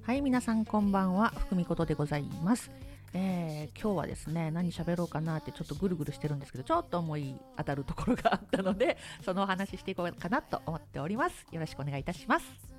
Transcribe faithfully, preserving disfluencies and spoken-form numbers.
はい、皆さんこんばんは、ふくみことでございます。えー、今日はですね、何喋ろうかなってちょっとぐるぐるしてるんですけど、ちょっと思い当たるところがあったので、そのお話ししていこうかなと思っております。よろしくお願いいたします。